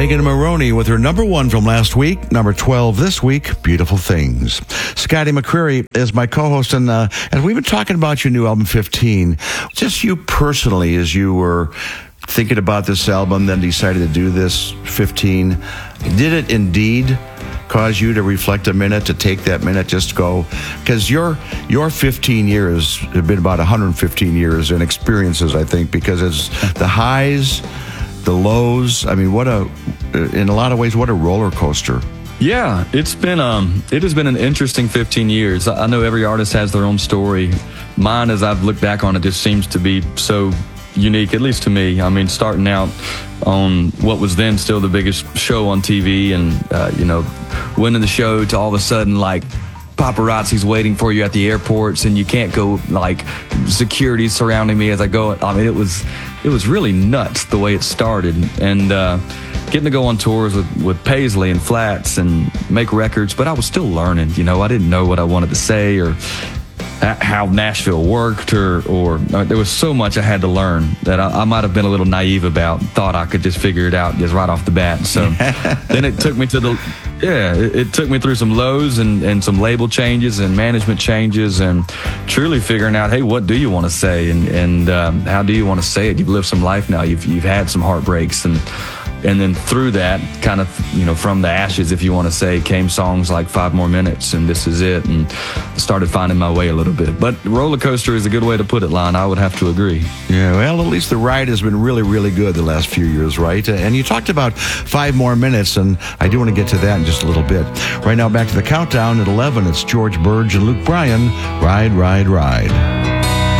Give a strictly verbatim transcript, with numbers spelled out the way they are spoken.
Megan Moroney with her number one from last week, number twelve this week, Beautiful Things. Scotty McCreery is my co-host, and uh, as we've been talking about your new album, fifteen, just you personally, as you were thinking about this album, then decided to do this fifteen, did it indeed cause you to reflect a minute, to take that minute, just go, because your your fifteen years have been about one hundred fifteen years in experiences, I think, because it's the highs, the lows. I mean, what a, in a lot of ways, what a roller coaster. Yeah, it's been um, it has been an interesting fifteen years. I know every artist has their own story. Mine, as I've looked back on it, just seems to be so unique, at least to me. I mean, starting out on what was then still the biggest show on T V, and uh, you know, winning the show, to all of a sudden, like, paparazzi's waiting for you at the airports, and you can't go, like, security surrounding me as I go. I mean, it was it was really nuts the way it started, and uh, getting to go on tours with, with Paisley and Flats and make records, but I was still learning. You know, I didn't know what I wanted to say or how Nashville worked, or, or uh, there was so much I had to learn that I, I might have been a little naive about, thought I could just figure it out just right off the bat. So then it took me to the, yeah, it, it took me through some lows and, and some label changes and management changes, and truly figuring out, hey, what do you want to say, and, and um, how do you want to say it? You've lived some life now. You've, you've had some heartbreaks, and And then through that, kind of, you know, from the ashes, if you want to say, came songs like Five More Minutes and This Is It, and started finding my way a little bit. But roller coaster is a good way to put it, Lon. I would have to agree. Yeah, well, at least the ride has been really, really good the last few years, right? And you talked about Five More Minutes, and I do want to get to that in just a little bit. Right now, back to the countdown at eleven. It's George Burge and Luke Bryan. Ride, ride, ride.